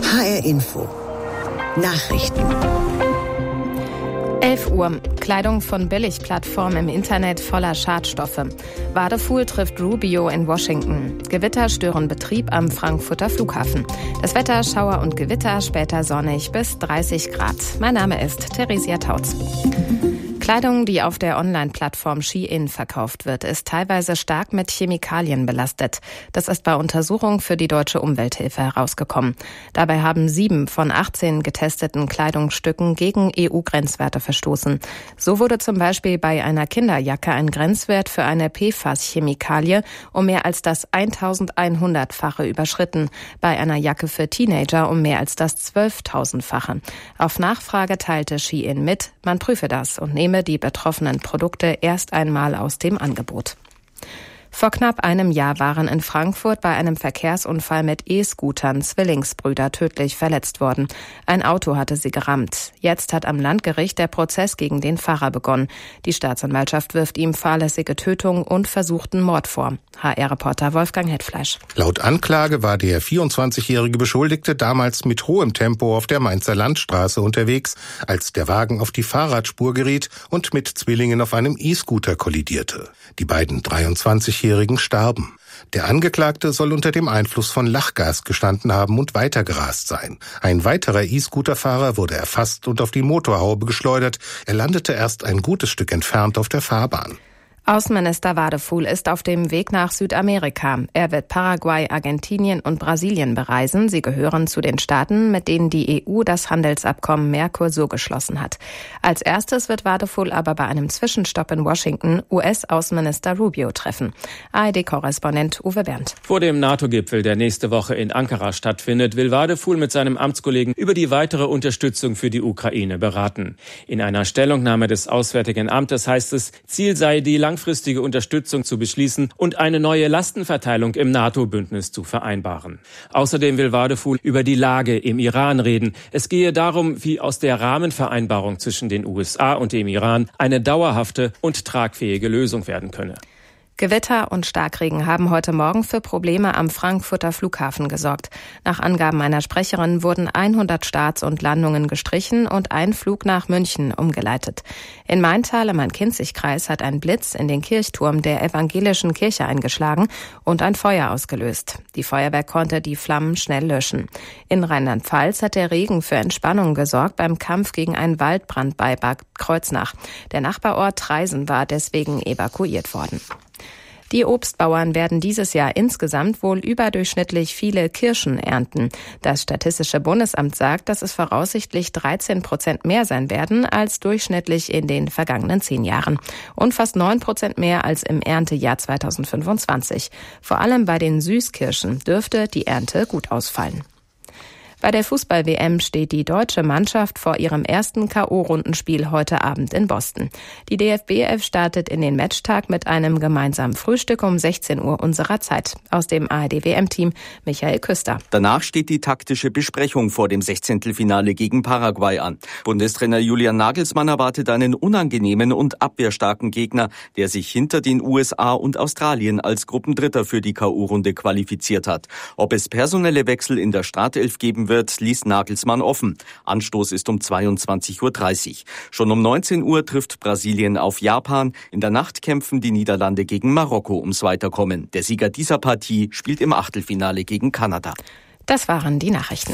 HR Info. Nachrichten. 11 Uhr. Kleidung von Billigplattformen im Internet voller Schadstoffe. Wadefuhl trifft Rubio in Washington. Gewitter stören Betrieb am Frankfurter Flughafen. Das Wetter: Schauer und Gewitter, später sonnig bis 30 Grad. Mein Name ist Theresia Tautz. Kleidung, die auf der Online-Plattform Shein verkauft wird, ist teilweise stark mit Chemikalien belastet. Das ist bei Untersuchungen für die Deutsche Umwelthilfe herausgekommen. Dabei haben 7 von 18 getesteten Kleidungsstücken gegen EU-Grenzwerte verstoßen. So wurde zum Beispiel bei einer Kinderjacke ein Grenzwert für eine PFAS-Chemikalie um mehr als das 1100-fache überschritten, bei einer Jacke für Teenager um mehr als das 12.000-fache. Auf Nachfrage teilte Shein mit, man prüfe das und nehme die betroffenen Produkte erst einmal aus dem Angebot. Vor knapp einem Jahr waren in Frankfurt bei einem Verkehrsunfall mit E-Scootern Zwillingsbrüder tödlich verletzt worden. Ein Auto hatte sie gerammt. Jetzt hat am Landgericht der Prozess gegen den Fahrer begonnen. Die Staatsanwaltschaft wirft ihm fahrlässige Tötung und versuchten Mord vor. HR-Reporter Wolfgang Hetfleisch. Laut Anklage war der 24-jährige Beschuldigte damals mit hohem Tempo auf der Mainzer Landstraße unterwegs, als der Wagen auf die Fahrradspur geriet und mit Zwillingen auf einem E-Scooter kollidierte. Die beiden 23-Jährigen starben. Der Angeklagte soll unter dem Einfluss von Lachgas gestanden haben und weitergerast sein. Ein weiterer E-Scooter-Fahrer wurde erfasst und auf die Motorhaube geschleudert. Er landete erst ein gutes Stück entfernt auf der Fahrbahn. Außenminister Wadefuhl ist auf dem Weg nach Südamerika. Er wird Paraguay, Argentinien und Brasilien bereisen. Sie gehören zu den Staaten, mit denen die EU das Handelsabkommen Mercosur geschlossen hat. Als erstes wird Wadefuhl aber bei einem Zwischenstopp in Washington US-Außenminister Rubio treffen. ARD-Korrespondent Uwe Berndt. Vor dem NATO-Gipfel, der nächste Woche in Ankara stattfindet, will Wadefuhl mit seinem Amtskollegen über die weitere Unterstützung für die Ukraine beraten. In einer Stellungnahme des Auswärtigen Amtes heißt es, Ziel sei die langfristige Unterstützung zu beschließen und eine neue Lastenverteilung im NATO-Bündnis zu vereinbaren. Außerdem will Wadefuhl über die Lage im Iran reden. Es gehe darum, wie aus der Rahmenvereinbarung zwischen den USA und dem Iran eine dauerhafte und tragfähige Lösung werden könne. Gewitter und Starkregen haben heute Morgen für Probleme am Frankfurter Flughafen gesorgt. Nach Angaben einer Sprecherin wurden 100 Starts und Landungen gestrichen und ein Flug nach München umgeleitet. In Maintal im Main-Kinzig-Kreis hat ein Blitz in den Kirchturm der evangelischen Kirche eingeschlagen und ein Feuer ausgelöst. Die Feuerwehr konnte die Flammen schnell löschen. In Rheinland-Pfalz hat der Regen für Entspannung gesorgt beim Kampf gegen einen Waldbrand bei Bad Kreuznach. Der Nachbarort Traisen war deswegen evakuiert worden. Die Obstbauern werden dieses Jahr insgesamt wohl überdurchschnittlich viele Kirschen ernten. Das Statistische Bundesamt sagt, dass es voraussichtlich 13% mehr sein werden als durchschnittlich in den vergangenen 10 Jahren. Und fast 9% mehr als im Erntejahr 2025. Vor allem bei den Süßkirschen dürfte die Ernte gut ausfallen. Bei der Fußball-WM steht die deutsche Mannschaft vor ihrem ersten K.O.-Rundenspiel heute Abend in Boston. Die DFB 11 startet in den Matchtag mit einem gemeinsamen Frühstück um 16 Uhr unserer Zeit. Aus dem ARD-WM-Team Michael Küster. Danach steht die taktische Besprechung vor dem 16. gegen Paraguay an. Bundestrainer Julian Nagelsmann erwartet einen unangenehmen und abwehrstarken Gegner, der sich hinter den USA und Australien als Gruppendritter für die K.O.-Runde qualifiziert hat. Ob es personelle Wechsel in der Startelf geben wird, ließ Nagelsmann offen. Anstoß ist um 22.30 Uhr. Schon um 19 Uhr trifft Brasilien auf Japan. In der Nacht kämpfen die Niederlande gegen Marokko ums Weiterkommen. Der Sieger dieser Partie spielt im Achtelfinale gegen Kanada. Das waren die Nachrichten.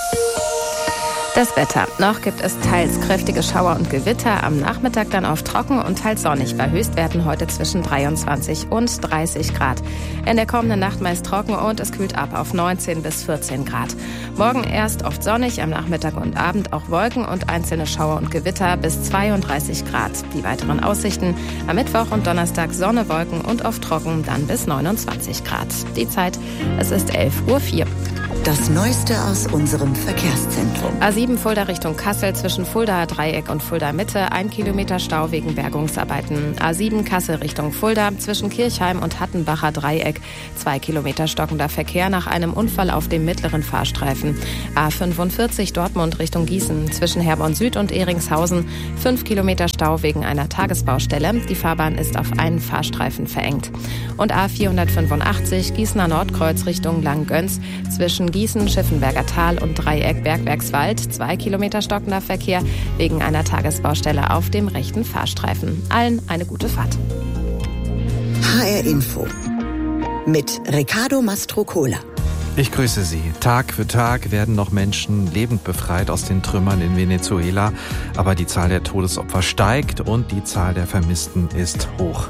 Das Wetter. Noch gibt es teils kräftige Schauer und Gewitter, am Nachmittag dann oft trocken und teils sonnig, bei Höchstwerten heute zwischen 23 und 30 Grad. In der kommenden Nacht meist trocken und es kühlt ab auf 19 bis 14 Grad. Morgen erst oft sonnig, am Nachmittag und Abend auch Wolken und einzelne Schauer und Gewitter bis 32 Grad. Die weiteren Aussichten: am Mittwoch und Donnerstag Sonne, Wolken und oft trocken, dann bis 29 Grad. Die Zeit, es ist 11.04 Uhr. Das Neueste aus unserem Verkehrszentrum. A7 Fulda Richtung Kassel zwischen Fuldaer Dreieck und Fulda Mitte, 1 Kilometer Stau wegen Bergungsarbeiten. A7 Kassel Richtung Fulda zwischen Kirchheim und Hattenbacher Dreieck, 2 Kilometer stockender Verkehr nach einem Unfall auf dem mittleren Fahrstreifen. A45 Dortmund Richtung Gießen zwischen Herborn Süd und Ehringshausen, 5 Kilometer Stau wegen einer Tagesbaustelle. Die Fahrbahn ist auf einen Fahrstreifen verengt. Und A485 Gießener Nordkreuz Richtung Langgöns zwischen Gießen, Schiffenberger Tal und Dreieck Bergwerkswald 2 Kilometer stockender Verkehr wegen einer Tagesbaustelle auf dem rechten Fahrstreifen. Allen eine gute Fahrt. HR Info mit Riccardo Mastrocola. Ich grüße Sie. Tag für Tag werden noch Menschen lebend befreit aus den Trümmern in Venezuela. Aber die Zahl der Todesopfer steigt und die Zahl der Vermissten ist hoch.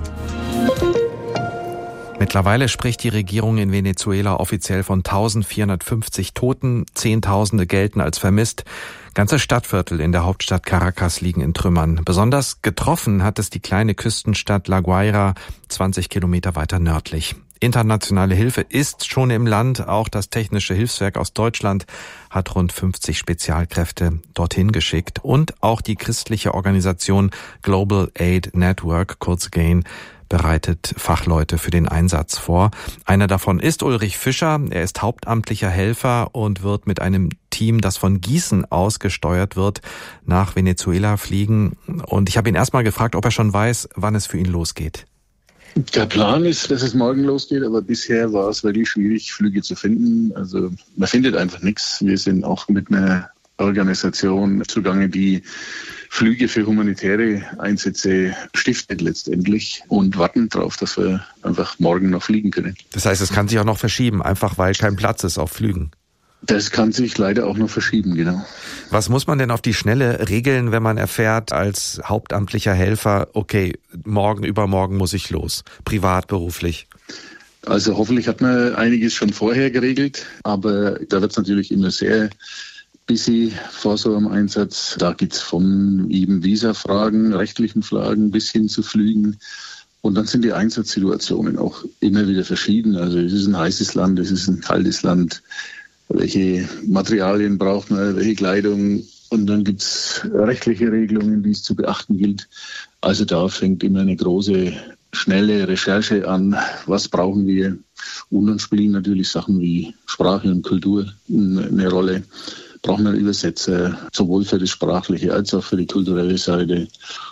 Mittlerweile spricht die Regierung in Venezuela offiziell von 1450 Toten. Zehntausende gelten als vermisst. Ganze Stadtviertel in der Hauptstadt Caracas liegen in Trümmern. Besonders getroffen hat es die kleine Küstenstadt La Guaira, 20 Kilometer weiter nördlich. Internationale Hilfe ist schon im Land. Auch das Technische Hilfswerk aus Deutschland hat rund 50 Spezialkräfte dorthin geschickt. Und auch die christliche Organisation Global Aid Network, kurz GAIN, bereitet Fachleute für den Einsatz vor. Einer davon ist Ulrich Fischer. Er ist hauptamtlicher Helfer und wird mit einem Team, das von Gießen aus gesteuert wird, nach Venezuela fliegen. Und ich habe ihn erstmal gefragt, ob er schon weiß, wann es für ihn losgeht. Der Plan ist, dass es morgen losgeht, aber bisher war es wirklich schwierig, Flüge zu finden. Also man findet einfach nichts. Wir sind auch mit einer Organisation zugange, die Flüge für humanitäre Einsätze stiftet letztendlich und warten darauf, dass wir einfach morgen noch fliegen können. Das heißt, es kann sich auch noch verschieben, einfach weil kein Platz ist auf Flügen. Das kann sich leider auch noch verschieben, genau. Was muss man denn auf die Schnelle regeln, wenn man erfährt als hauptamtlicher Helfer, okay, morgen, übermorgen muss ich los, privat, beruflich? Also hoffentlich hat man einiges schon vorher geregelt, aber da wird es natürlich immer sehr busy vor so einem Einsatz. Da geht's von eben Visa-Fragen, rechtlichen Fragen bis hin zu Flügen. Und dann sind die Einsatzsituationen auch immer wieder verschieden. Also es ist ein heißes Land, es ist ein kaltes Land. Welche Materialien braucht man, welche Kleidung, und dann gibt's rechtliche Regelungen, die es zu beachten gilt. Also da fängt immer eine große, schnelle Recherche an, was brauchen wir, und dann spielen natürlich Sachen wie Sprache und Kultur eine Rolle. Brauchen wir Übersetzer, sowohl für das Sprachliche als auch für die kulturelle Seite.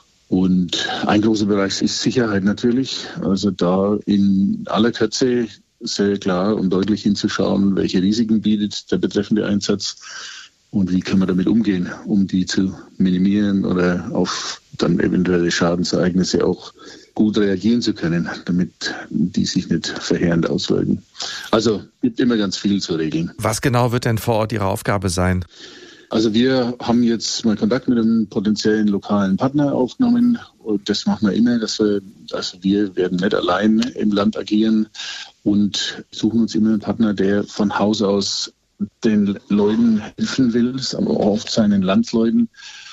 Und ein großer Bereich ist Sicherheit natürlich, also da in aller Kürze sehr klar und deutlich hinzuschauen, welche Risiken bietet der betreffende Einsatz und wie kann man damit umgehen, um die zu minimieren oder auf dann eventuelle Schadensereignisse auch gut reagieren zu können, damit die sich nicht verheerend auswirken. Also gibt immer ganz viel zu regeln. Was genau wird denn vor Ort Ihre Aufgabe sein? Also wir haben jetzt mal Kontakt mit einem potenziellen lokalen Partner aufgenommen, und das machen wir immer, wir werden nicht allein im Land agieren und suchen uns immer einen Partner, der von Haus aus den Leuten helfen will, aber oft seinen Landsleuten.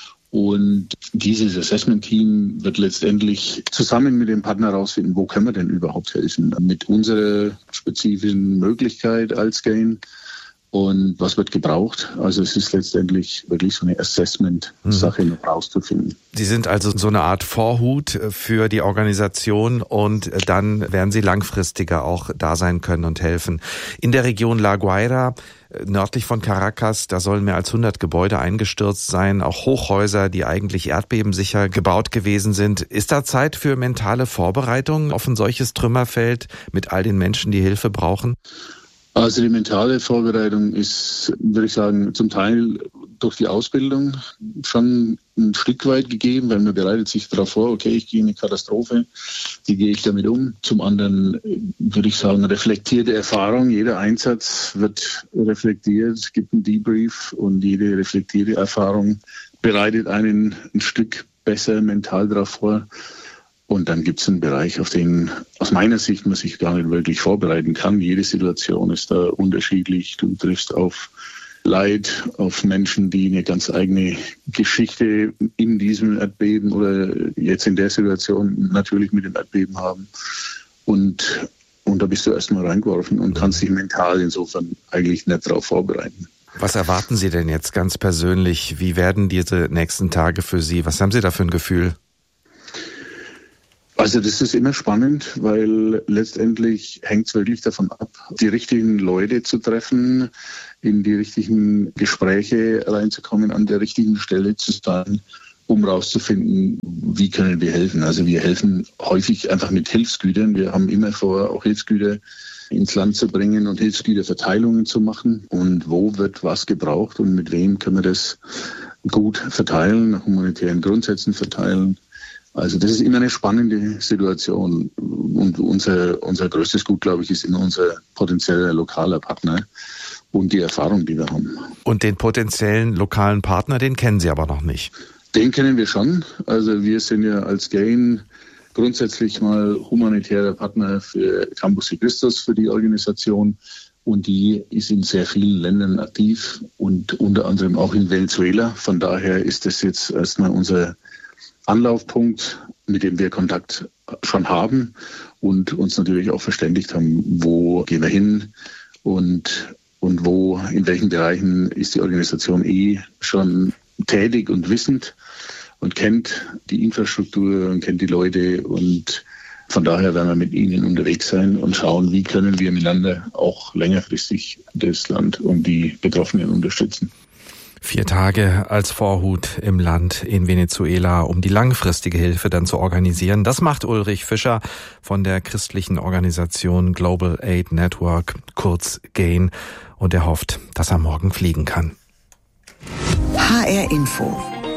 Und dieses Assessment-Team wird letztendlich zusammen mit dem Partner herausfinden, wo können wir denn überhaupt helfen, mit unserer spezifischen Möglichkeit als GAIN. Und was wird gebraucht? Also es ist letztendlich wirklich so eine Assessment-Sache noch rauszufinden. Sie sind also so eine Art Vorhut für die Organisation, und dann werden Sie langfristiger auch da sein können und helfen. In der Region La Guaira, nördlich von Caracas, da sollen mehr als 100 Gebäude eingestürzt sein, auch Hochhäuser, die eigentlich erdbebensicher gebaut gewesen sind. Ist da Zeit für mentale Vorbereitung auf ein solches Trümmerfeld mit all den Menschen, die Hilfe brauchen? Also die mentale Vorbereitung ist, würde ich sagen, zum Teil durch die Ausbildung schon ein Stück weit gegeben, weil man bereitet sich darauf vor, okay, ich gehe in eine Katastrophe, wie gehe ich damit um? Zum anderen würde ich sagen, reflektierte Erfahrung, jeder Einsatz wird reflektiert, es gibt einen Debrief, und jede reflektierte Erfahrung bereitet einen ein Stück besser mental darauf vor. Und dann gibt es einen Bereich, auf den aus meiner Sicht man sich gar nicht wirklich vorbereiten kann. Jede Situation ist da unterschiedlich. Du triffst auf Leid, auf Menschen, die eine ganz eigene Geschichte in diesem Erdbeben oder jetzt in der Situation natürlich mit dem Erdbeben haben. Und da bist du erstmal reingeworfen und kannst dich mental insofern eigentlich nicht darauf vorbereiten. Was erwarten Sie denn jetzt ganz persönlich? Wie werden diese nächsten Tage für Sie? Was haben Sie da für ein Gefühl? Also das ist immer spannend, weil letztendlich hängt es wirklich davon ab, die richtigen Leute zu treffen, in die richtigen Gespräche reinzukommen, an der richtigen Stelle zu sein, um rauszufinden, wie können wir helfen. Also wir helfen häufig einfach mit Hilfsgütern. Wir haben immer vor, auch Hilfsgüter ins Land zu bringen und Hilfsgüterverteilungen zu machen. Und wo wird was gebraucht und mit wem können wir das gut verteilen, nach humanitären Grundsätzen verteilen. Also das ist immer eine spannende Situation. Und unser größtes Gut, glaube ich, ist immer unser potenzieller lokaler Partner und die Erfahrung, die wir haben. Und den potenziellen lokalen Partner, den kennen Sie aber noch nicht? Den kennen wir schon. Also wir sind ja als GAIN grundsätzlich mal humanitärer Partner für Campus Christus, für die Organisation. Und die ist in sehr vielen Ländern aktiv und unter anderem auch in Venezuela. Von daher ist das jetzt erstmal unser Anlaufpunkt, mit dem wir Kontakt schon haben und uns natürlich auch verständigt haben, wo gehen wir hin und wo, in welchen Bereichen ist die Organisation schon tätig und wissend und kennt die Infrastruktur und kennt die Leute, und von daher werden wir mit ihnen unterwegs sein und schauen, wie können wir miteinander auch längerfristig das Land und die Betroffenen unterstützen. 4 Tage als Vorhut im Land in Venezuela, um die langfristige Hilfe dann zu organisieren. Das macht Ulrich Fischer von der christlichen Organisation Global Aid Network, kurz GAIN, und er hofft, dass er morgen fliegen kann. HR Info.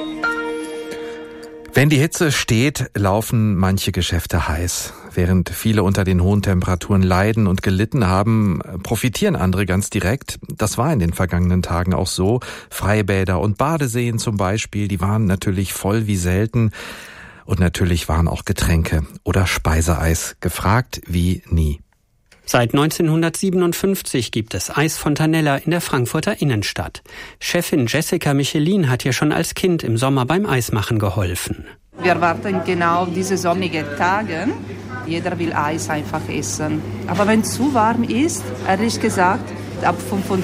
Wenn die Hitze steht, laufen manche Geschäfte heiß. Während viele unter den hohen Temperaturen leiden und gelitten haben, profitieren andere ganz direkt. Das war in den vergangenen Tagen auch so. Freibäder und Badeseen zum Beispiel, die waren natürlich voll wie selten. Und natürlich waren auch Getränke oder Speiseeis gefragt wie nie. Seit 1957 gibt es Eisfontanella in der Frankfurter Innenstadt. Chefin Jessica Michelin hat hier schon als Kind im Sommer beim Eismachen geholfen. Wir warten genau diese sonnigen Tage. Jeder will Eis einfach essen. Aber wenn es zu warm ist, ehrlich gesagt, ab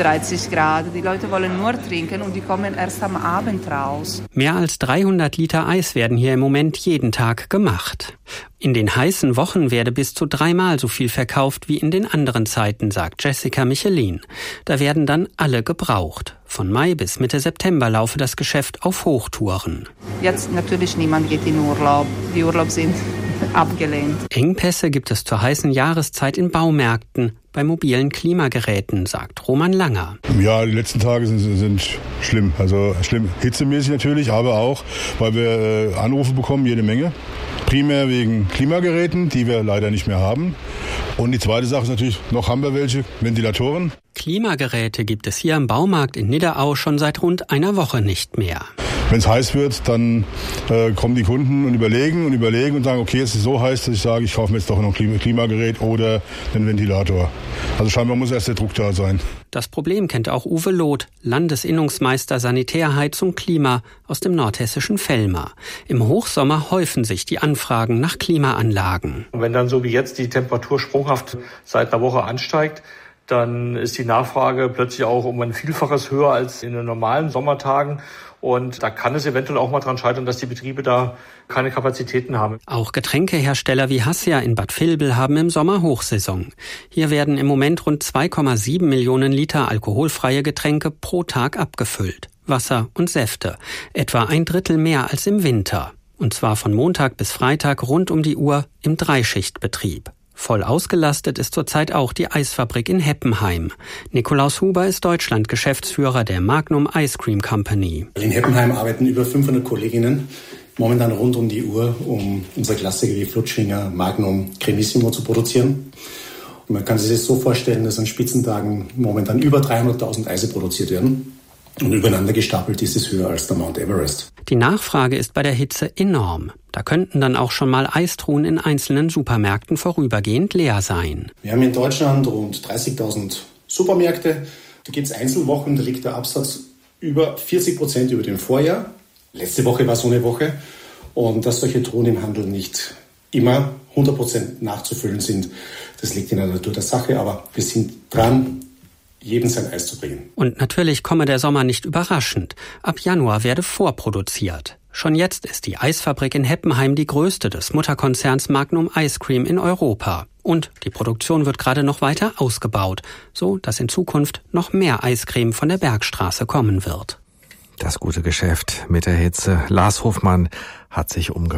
35 Grad. Die Leute wollen nur trinken und die kommen erst am Abend raus. Mehr als 300 Liter Eis werden hier im Moment jeden Tag gemacht. In den heißen Wochen werde bis zu 3-mal so viel verkauft wie in den anderen Zeiten, sagt Jessica Michelin. Da werden dann alle gebraucht. Von Mai bis Mitte September laufe das Geschäft auf Hochtouren. Jetzt natürlich niemand geht in Urlaub. Die Urlaub sind abgelehnt. Engpässe gibt es zur heißen Jahreszeit in Baumärkten, bei mobilen Klimageräten, sagt Roman Langer. Ja, die letzten Tage sind schlimm. Also schlimm hitzemäßig natürlich, aber auch, weil wir Anrufe bekommen, jede Menge. Primär wegen Klimageräten, die wir leider nicht mehr haben. Und die zweite Sache ist natürlich, noch haben wir welche, Ventilatoren. Klimageräte gibt es hier im Baumarkt in Nidderau schon seit rund einer Woche nicht mehr. Wenn es heiß wird, dann kommen die Kunden und überlegen und sagen, okay, es ist so heiß, dass ich sage, ich kaufe mir jetzt doch noch ein Klimagerät oder einen Ventilator. Also scheinbar muss erst der Druck da sein. Das Problem kennt auch Uwe Loth, Landesinnungsmeister Sanitärheizung Klima aus dem nordhessischen Velmar. Im Hochsommer häufen sich die Anfragen nach Klimaanlagen. Und wenn dann so wie jetzt die Temperatur sprunghaft seit einer Woche ansteigt, dann ist die Nachfrage plötzlich auch um ein Vielfaches höher als in den normalen Sommertagen. Und da kann es eventuell auch mal dran scheitern, dass die Betriebe da keine Kapazitäten haben. Auch Getränkehersteller wie Hassia in Bad Vilbel haben im Sommer Hochsaison. Hier werden im Moment rund 2,7 Millionen Liter alkoholfreie Getränke pro Tag abgefüllt. Wasser und Säfte. Etwa 1/3 mehr als im Winter. Und zwar von Montag bis Freitag rund um die Uhr im Dreischichtbetrieb. Voll ausgelastet ist zurzeit auch die Eisfabrik in Heppenheim. Nikolaus Huber ist Deutschland-Geschäftsführer der Magnum Ice Cream Company. In Heppenheim arbeiten über 500 Kolleginnen momentan rund um die Uhr, um unsere Klassiker wie Flutschfinger, Magnum, Cremissimo zu produzieren. Und man kann sich das so vorstellen, dass an Spitzentagen momentan über 300.000 Eise produziert werden. Und übereinander gestapelt ist es höher als der Mount Everest. Die Nachfrage ist bei der Hitze enorm. Da könnten dann auch schon mal Eistruhen in einzelnen Supermärkten vorübergehend leer sein. Wir haben in Deutschland rund 30.000 Supermärkte. Da gibt es Einzelwochen, da liegt der Absatz über 40% über dem Vorjahr. Letzte Woche war so eine Woche. Und dass solche Truhen im Handel nicht immer 100% nachzufüllen sind, das liegt in der Natur der Sache. Aber wir sind dran, jedem sein Eis zu bringen. Und natürlich komme der Sommer nicht überraschend. Ab Januar werde vorproduziert. Schon jetzt ist die Eisfabrik in Heppenheim die größte des Mutterkonzerns Magnum Ice Cream in Europa. Und die Produktion wird gerade noch weiter ausgebaut, so dass in Zukunft noch mehr Eiscreme von der Bergstraße kommen wird. Das gute Geschäft mit der Hitze. Lars Hofmann hat sich umgehört.